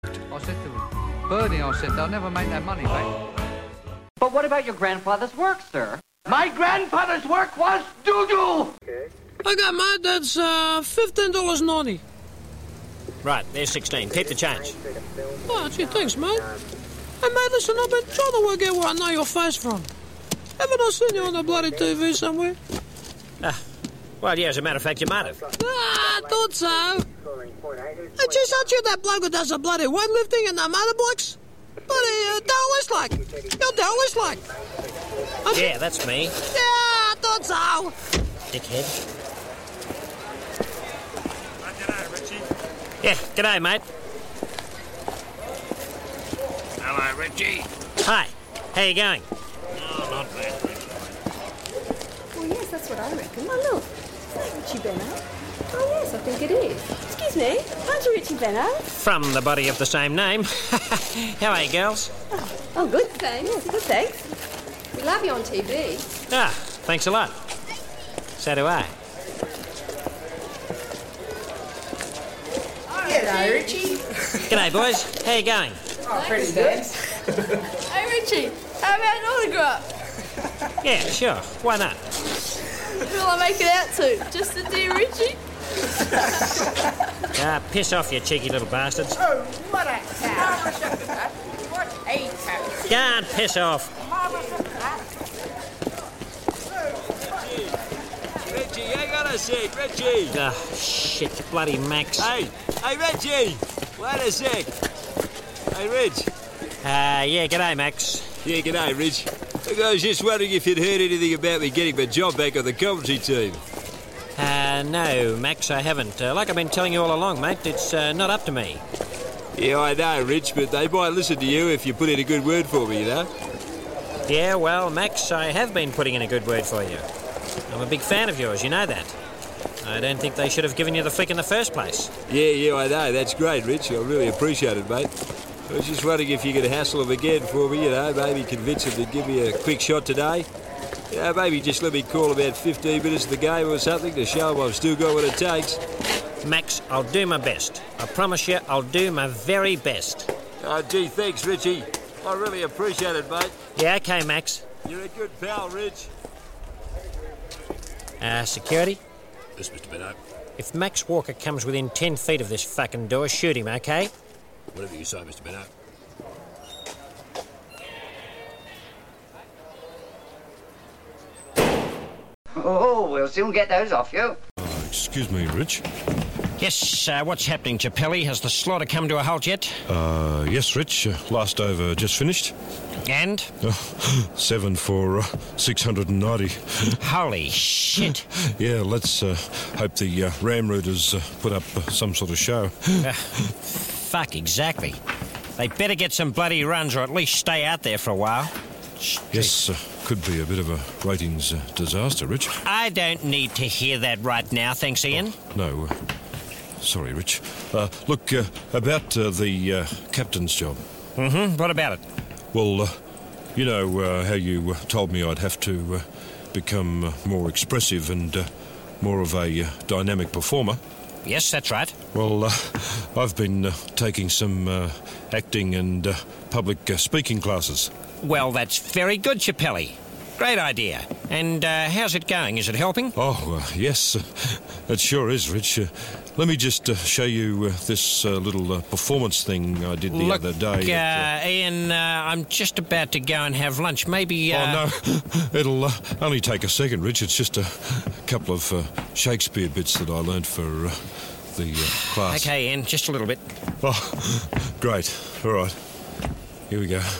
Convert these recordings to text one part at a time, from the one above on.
I said to him, Bernie, I said, they'll never make that money back. But what about your grandfather's work, sir? My grandfather's work was doo-doo! I got my dad's $15 naughty. Right, there's 16. Keep the change. Oh, gee, thanks, mate. Hey, mate, listen, I've been trying to work out where I know your face from. Haven't I seen you on the bloody TV somewhere? Well, yeah, as a matter of fact, you might have. I thought so. Hey, geez, aren't you that bloke who does the bloody weightlifting and the motorbikes? Bloody Darwest like. You're Darwest like. Yeah, that's me. Yeah, I thought so. Dickhead. G'day, Richie. Yeah, g'day, mate. Hello, Richie. Hi. How you going? Oh, not bad, Richie. Well, yes, that's what I reckon. Oh, look. Is that Richie Benno? Oh, yes, I think it is. Excuse me, aren't you Richie Benno? From the body of the same name. How are you, girls? Oh, good, thanks. Yes, good, thanks. We love you on TV. Ah, thanks a lot. So do I. Hello, Richie. G'day, boys. How you going? Oh, pretty good. Hey, Richie, how about an autograph? Yeah, sure. Why not? Who will I make it out to? Just the dear Richie? Piss off, you cheeky little bastards. Oh, what a cow. What a cow. Go on, piss off. Richie, hang on a sec, Richie. Oh, shit, bloody Max. Hey, Richie. Wait a sec. Hey, Rich. Yeah, g'day, Max. Yeah, g'day, Rich. Look, I was just wondering if you'd heard anything about me getting my job back on the commentary team. No, Max, I haven't. Like I've been telling you all along, mate, it's not up to me. Yeah, I know, Rich, but they might listen to you if you put in a good word for me, you know? Yeah, well, Max, I have been putting in a good word for you. I'm a big fan of yours, you know that. I don't think they should have given you the flick in the first place. Yeah, I know. That's great, Rich. I really appreciate it, mate. I was just wondering if you could hassle them again for me, you know, maybe convince them to give me a quick shot today. You know, maybe just let me call about 15 minutes of the game or something to show them I've still got what it takes. Max, I'll do my best. I promise you, I'll do my very best. Oh, gee, thanks, Richie. I really appreciate it, mate. Yeah, okay, Max. You're a good pal, Rich. Security? Yes, Mr. Benno. If Max Walker comes within 10 feet of this fucking door, shoot him, okay? Whatever you say, Mr. Benno. Oh, we'll soon get those off you. Excuse me, Rich. Yes, what's happening, Chappelli? Has the slaughter come to a halt yet? Yes, Rich. Last over just finished. And? 7 for 690. Holy shit. Yeah, let's hope the Ram Rooters put up some sort of show. Fuck, exactly. They better get some bloody runs or at least stay out there for a while. Yes, could be a bit of a ratings disaster, Rich. I don't need to hear that right now, thanks, Ian. No, sorry, Rich. Look, about the captain's job. Mm-hmm, what about it? Well, you know how you told me I'd have to become more expressive and more of a dynamic performer? Yes, that's right. Well, I've been taking some acting and public speaking classes. Well, that's very good, Chappelli. Great idea. And how's it going? Is it helping? Oh, yes, it sure is, Rich. Let me just show you this little performance thing I did the other day. Ian, I'm just about to go and have lunch. Maybe... Oh, no, it'll only take a second, Rich. It's just a couple of Shakespeare bits that I learned for the class. Okay, Ian, just a little bit. Oh, great. All right. Here we go.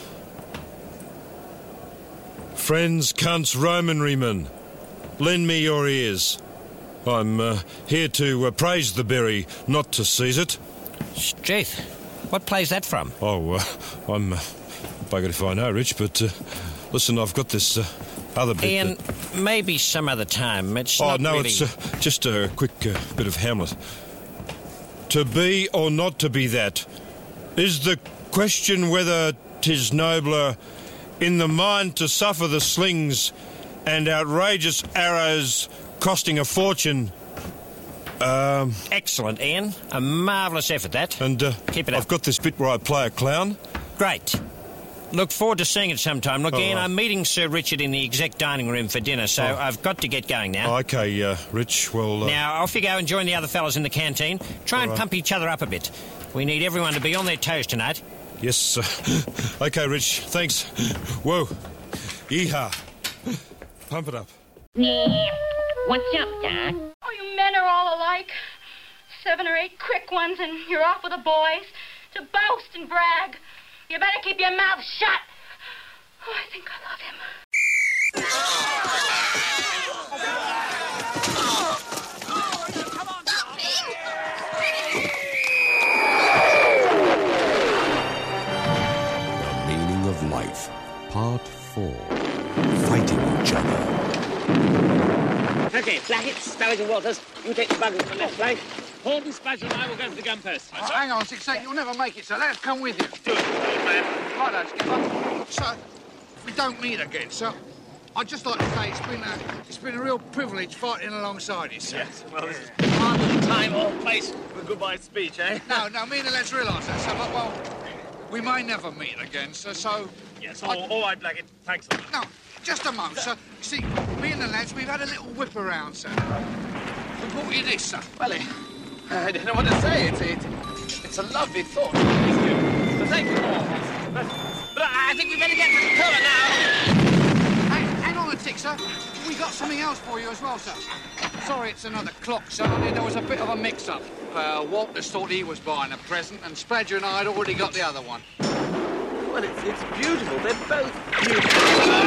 Friends, cunts, Romanrymen, lend me your ears. I'm here to praise the berry, not to seize it. Struth, what play's that from? Oh, I'm buggered if I know, Rich, but listen, I've got this other bit. Ian, maybe some other time. It's not no, really... it's just a quick bit of Hamlet. To be or not to be that is the question whether 'tis nobler in the mind to suffer the slings and outrageous arrows costing a fortune, Excellent, Ian. A marvellous effort, that. And keep it up. I've got this bit where I play a clown. Great. Look forward to seeing it sometime. Look, Ian, I'm meeting Sir Richard in the exec dining room for dinner, so I've got to get going now. OK, Rich, well... Now, off you go and join the other fellas in the canteen. Try and pump each other up a bit. We need everyone to be on their toes tonight. Yes, sir. OK, Rich, thanks. Whoa. Yeehaw. Pump it up. What's up, Doc? Oh, you men are all alike. 7 or 8 quick ones and you're off with the boys to boast and brag. You better keep your mouth shut. Oh, I think I love him. The Meaning of Life, Part 4. Fighting each other. Okay, Blackett, Sturridge and Walters, you take the buggers from the left flank. Horton, Spadge and I will go to the gun post. Oh, hang on 6 seconds, you'll never make it, sir. Let's come with you. Do it, man. Righto, Skipper. Sir, if we don't meet again, sir, I'd just like to say it's been a real privilege fighting alongside you, sir. Yes, well, this is hardly the time or place for a goodbye speech, eh? No, me and the lads realise that, sir, but, well, we may never meet again, sir, so... Yes, all right, Blackett. Thanks a lot. No, just a moment, sir. See, me and the lads, we've had a little whip around, sir. We brought you this, sir. Well, I don't know what to say. It's a lovely thought. So thank you all. But I think we better get to the colour now. Hang on a tick, sir. We got something else for you as well, sir. Sorry, it's another clock, sir. I mean, there was a bit of a mix-up. Walters thought he was buying a present, and Spadger and I had already got the other one. Well, it's beautiful. They're both beautiful.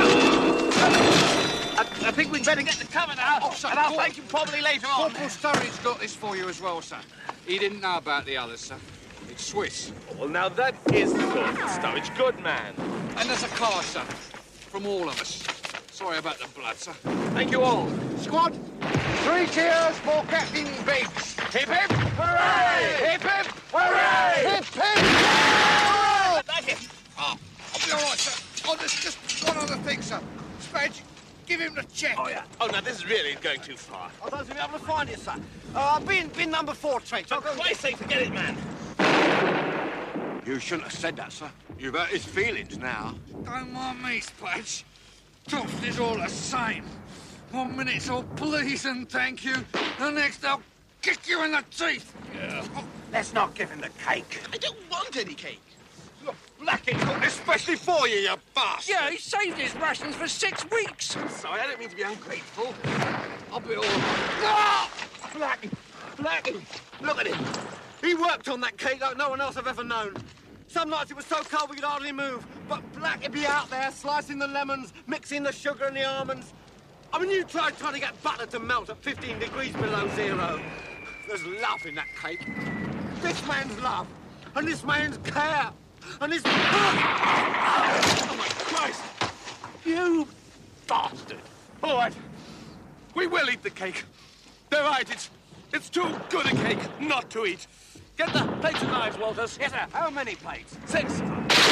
I think we'd better get the cover now, and I'll thank you probably later on. Corporal Sturridge got this for you as well, sir. He didn't know about the others, sir. It's Swiss. Well, now that is good, Sturridge. Good man. And there's a car, sir, from all of us. Sorry about the blood, sir. Thank you all. Squad, 3 cheers for Captain Biggs. Hip hip! Hooray! Hip hip! Hooray! Hip hip! Hooray! Thank you. Oh, I'll be all right, sir. Oh, there's just one other thing, sir. Spadge, give him the check. Oh, yeah. Oh, now, this is really going too far. I don't seem to be able to find it, sir. Bin number 4, Trench. For Christ's sake, forget it, man. You shouldn't have said that, sir. You've hurt his feelings now. Don't mind me, Spadge. Toast is all the same. 1 minute it's all please and thank you. The next I'll kick you in the teeth. Yeah. Let's not give him the cake. I don't want any cake. Look, Blackett cooked especially for you, you bastard. Yeah, he saved his rations for 6 weeks. I'm sorry, I don't mean to be ungrateful. I'll be all right. Blackie, look at him. He worked on that cake like no one else I've ever known. Some nights it was so cold we could hardly move, but Blackie'd be out there slicing the lemons, mixing the sugar and the almonds. I mean, you trying to get butter to melt at 15 degrees below zero. There's love in that cake. This man's love, and this man's care, and this... Oh, my Christ! You bastard. All right. We will eat the cake. They're right. It's too good a cake not to eat. Get the plates and knives, Walters. Yes, sir. How many plates? 6.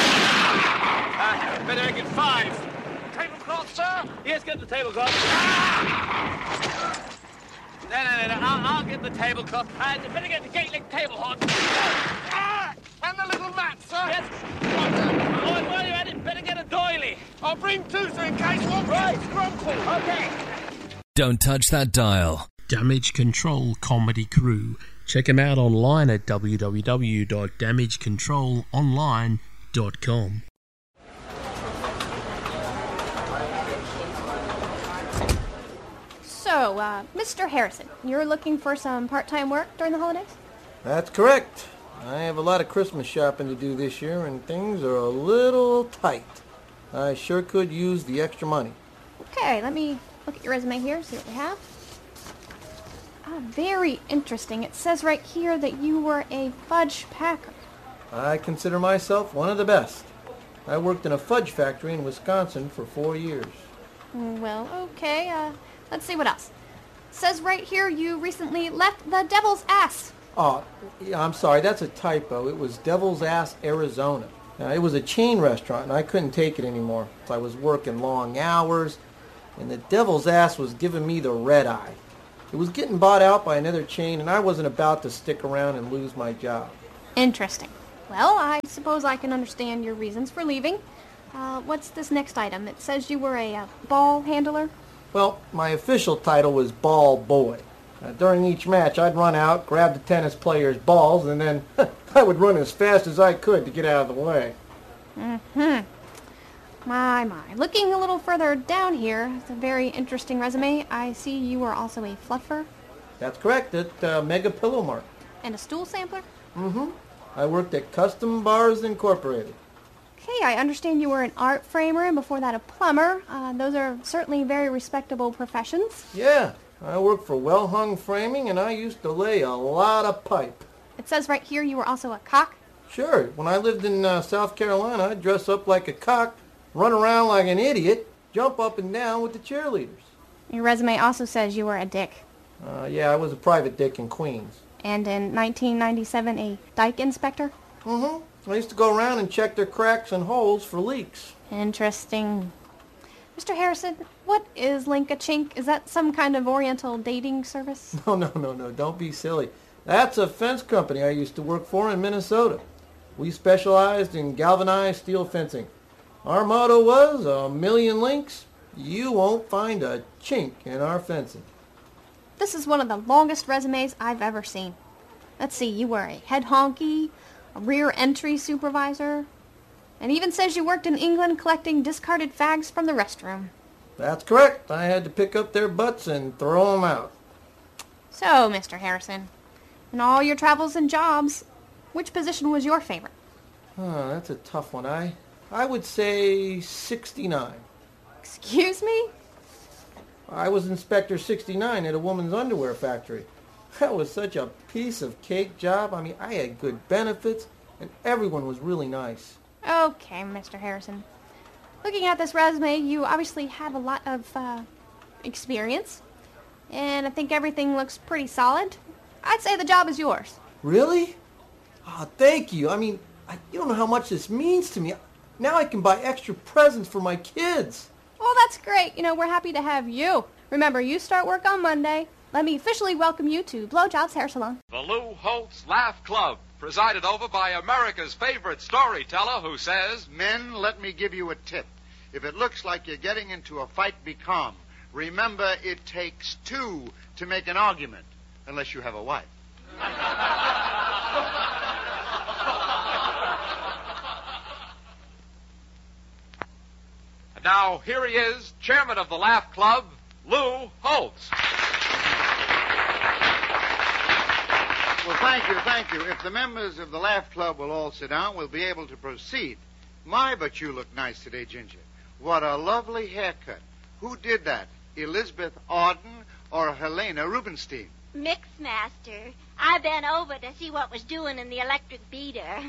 Better get 5. Tablecloth, sir? Yes, get the tablecloth. No. I'll get the tablecloth. And better get the Gaelic table hod. And the little mat, sir? Yes. While you're at it, better get a doily. I'll bring 2, sir, in case one gets grumpy. Okay. Don't touch that dial. Damage Control Comedy Crew. Check them out online at www.damagecontrolonline.com. So, Mr. Harrison, you're looking for some part-time work during the holidays? That's correct. I have a lot of Christmas shopping to do this year, and things are a little tight. I sure could use the extra money. Okay, let me look at your resume here, see what we have. Very interesting. It says right here that you were a fudge packer. I consider myself one of the best. I worked in a fudge factory in Wisconsin for 4 years. Well, okay, let's see what else. It says right here you recently left the Devil's Ass. Oh, yeah, I'm sorry, that's a typo. It was Devil's Ass, Arizona. Now, it was a chain restaurant, and I couldn't take it anymore. I was working long hours, and the Devil's Ass was giving me the red eye. It was getting bought out by another chain, and I wasn't about to stick around and lose my job. Interesting. Well, I suppose I can understand your reasons for leaving. What's this next item? It says you were a ball handler? Well, my official title was ball boy. During each match, I'd run out, grab the tennis players' balls, and then I would run as fast as I could to get out of the way. Mm-hmm. My. Looking a little further down here, it's a very interesting resume. I see you were also a fluffer. That's correct, at Mega Pillow Mart. And a stool sampler? Mm-hmm. I worked at Custom Bars Incorporated. Okay, I understand you were an art framer and before that a plumber. Those are certainly very respectable professions. Yeah, I worked for Well-Hung Framing, and I used to lay a lot of pipe. It says right here you were also a cock? Sure. When I lived in South Carolina, I'd dress up like a cock, run around like an idiot, jump up and down with the cheerleaders. Your resume also says you were a dick. Yeah, I was a private dick in Queens. And in 1997, a dike inspector? Mm-hmm. I used to go around and check their cracks and holes for leaks. Interesting. Mr. Harrison, what is Link-a-Chink? Is that some kind of oriental dating service? No. Don't be silly. That's a fence company I used to work for in Minnesota. We specialized in galvanized steel fencing. Our motto was, 1,000,000 links, you won't find a chink in our fencing. This is one of the longest resumes I've ever seen. Let's see, you were a head honky, a rear entry supervisor, and even says you worked in England collecting discarded fags from the restroom. That's correct. I had to pick up their butts and throw them out. So, Mr. Harrison, in all your travels and jobs, which position was your favorite? That's a tough one. I would say 69. Excuse me? I was Inspector 69 at a woman's underwear factory. That was such a piece of cake job. I mean, I had good benefits, and everyone was really nice. Okay, Mr. Harrison. Looking at this resume, you obviously have a lot of experience, and I think everything looks pretty solid. I'd say the job is yours. Really? Oh, thank you. I mean, you don't know how much this means to me. Now I can buy extra presents for my kids. Well, that's great. You know, we're happy to have you. Remember, you start work on Monday. Let me officially welcome you to Blowjob's Hair Salon. The Lou Holtz Laugh Club, presided over by America's favorite storyteller who says, Men, let me give you a tip. If it looks like you're getting into a fight, be calm. Remember, it takes two to make an argument, unless you have a wife. And now, here he is, chairman of the Laugh Club, Lou Holtz. Well, thank you. If the members of the Laugh Club will all sit down, we'll be able to proceed. My, but you look nice today, Ginger. What a lovely haircut. Who did that? Elizabeth Arden or Helena Rubinstein? Mixmaster. I been over to see what was doing in the electric beater.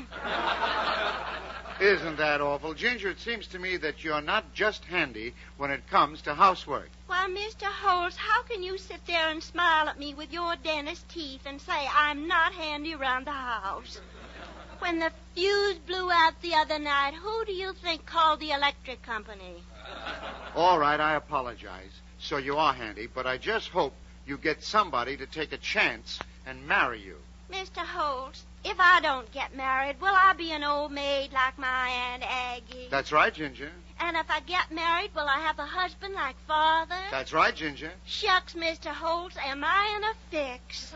Isn't that awful? Ginger, it seems to me that you're not just handy when it comes to housework. Well, Mr. Holtz, how can you sit there and smile at me with your dentist teeth and say I'm not handy around the house? When the fuse blew out the other night, who do you think called the electric company? All right, I apologize. So you are handy, but I just hope you get somebody to take a chance and marry you. Mr. Holtz, if I don't get married, will I be an old maid like my Aunt Aggie? That's right, Ginger. And if I get married, will I have a husband like Father? That's right, Ginger. Shucks, Mr. Holtz, am I in a fix?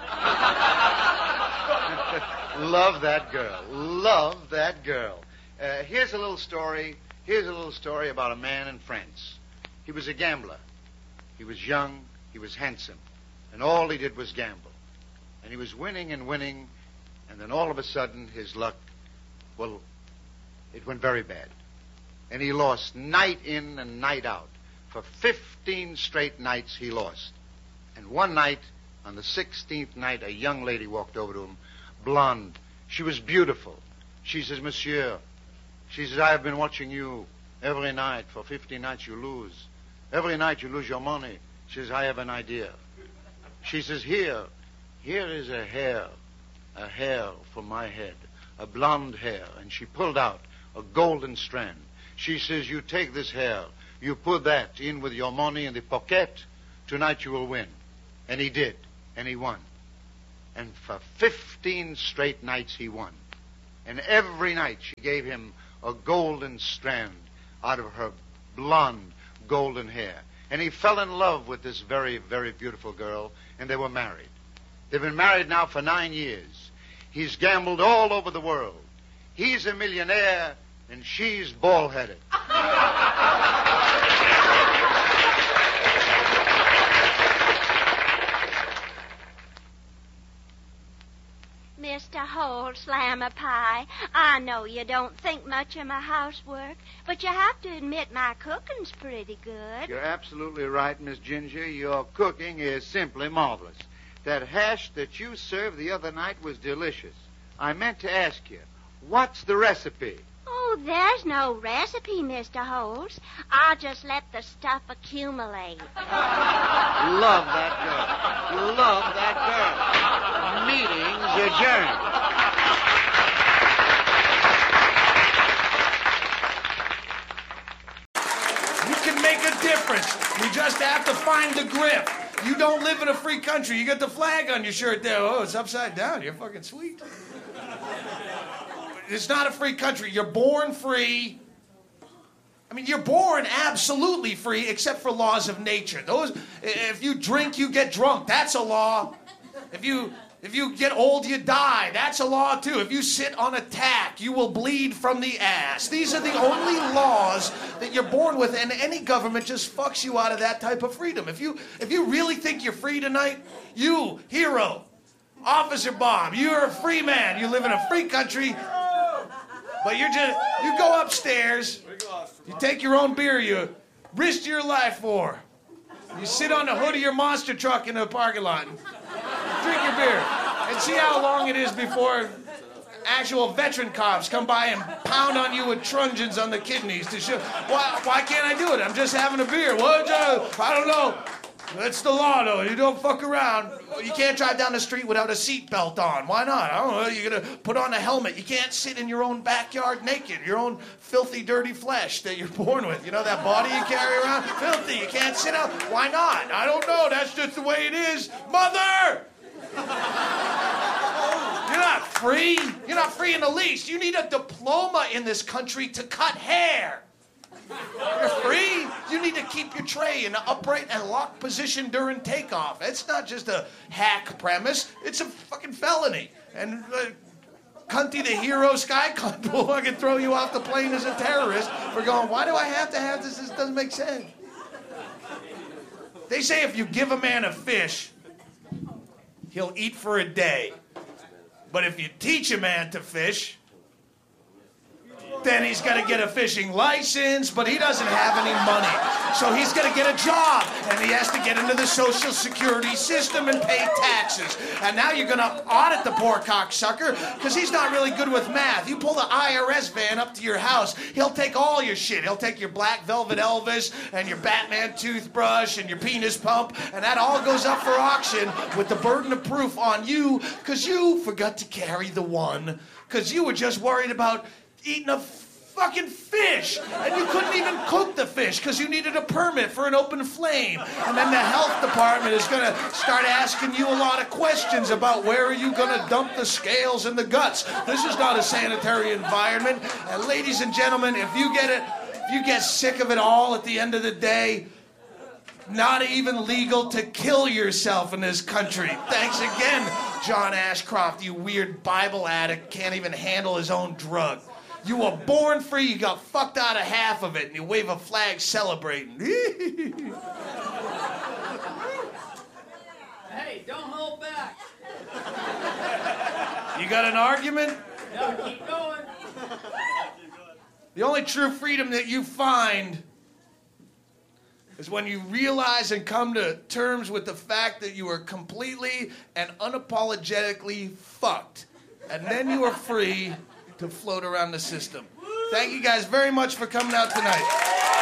Love that girl. Love that girl. Here's a little story about a man in France. He was a gambler. He was young. He was handsome. And all he did was gamble. And he was winning and winning. And then all of a sudden, his luck, well, it went very bad. And he lost night in and night out. For 15 straight nights, he lost. And one night, on the 16th night, a young lady walked over to him, blonde. She was beautiful. She says, Monsieur, she says, I have been watching you every night. For 15 nights, you lose. Every night, you lose your money. She says, I have an idea. She says, here is a hair from my head, a blonde hair. And she pulled out a golden strand. She says, you take this hair, you put that in with your money in the pocket, tonight you will win. And he did. And he won. And for 15 straight nights he won. And every night she gave him a golden strand out of her blonde golden hair. And he fell in love with this very, very beautiful girl, and they were married. They've been married now for 9 years. He's gambled all over the world. He's a millionaire, and she's bald-headed. Mr. Whole Slammer Pie, I know you don't think much of my housework, but you have to admit my cooking's pretty good. You're absolutely right, Miss Ginger. Your cooking is simply marvelous. That hash that you served the other night was delicious. I meant to ask you, what's the recipe? Oh, there's no recipe, Mr. Holes. I'll just let the stuff accumulate. Love that girl. Love that girl. Meeting's adjourned. You can make a difference. You just have to find the grip. You don't live in a free country. You got the flag on your shirt there. Oh, it's upside down. You're fucking sweet. It's not a free country. You're born free. I mean, you're born absolutely free, except for laws of nature. Those, if you drink, you get drunk. That's a law. If you get old, you die. That's a law, too. If you sit on a tack, you will bleed from the ass. These are the only laws that you're born with, and any government just fucks you out of that type of freedom. If you really think you're free tonight, you, hero, Officer Bomb, you're a free man. You live in a free country, but you go upstairs, you take your own beer you risk your life for. You sit on the hood of your monster truck in the parking lot and drink your beer and see how long it is before actual veteran cops come by and pound on you with truncheons on the kidneys to show. Why can't I do it? I'm just having a beer. What? I don't know. That's the law, though. You don't fuck around. You can't drive down the street without a seatbelt on. Why not? I don't know. You're going to put on a helmet. You can't sit in your own backyard naked, your own filthy, dirty flesh that you're born with. You know that body you carry around? Filthy. You can't sit out. Why not? I don't know. That's just the way it is. Mother! You're not free. You're not free in the least. You need a diploma in this country to cut hair. You're free. You need to keep your tray in an upright and locked position during takeoff. It's not just a hack premise. It's a fucking felony. And Cunty the hero sky cunt will fucking throw you off the plane as a terrorist for going, why do I have to have this? This doesn't make sense. They say if you give a man a fish, he'll eat for a day. But if you teach a man to fish, then he's got to get a fishing license, but he doesn't have any money. So he's going to get a job, and he has to get into the Social Security system and pay taxes. And now you're going to audit the poor cocksucker, because he's not really good with math. You pull the IRS van up to your house, he'll take all your shit. He'll take your Black Velvet Elvis, and your Batman toothbrush, and your penis pump, and that all goes up for auction with the burden of proof on you, because you forgot to carry the one, because you were just worried about eating a fucking fish, and you couldn't even cook the fish because you needed a permit for an open flame. And then the health department is going to start asking you a lot of questions about where are you going to dump the scales and the guts. This is not a sanitary environment. And ladies and gentlemen, if you get sick of it all at the end of the day, not even legal to kill yourself in this country. Thanks again, John Ashcroft, you weird Bible addict, can't even handle his own drug. You were born free, you got fucked out of half of it, and you wave a flag celebrating. Hey, don't hold back. You got an argument? No, keep going. The only true freedom that you find is when you realize and come to terms with the fact that you are completely and unapologetically fucked. And then you are free to float around the system. Thank you guys very much for coming out tonight.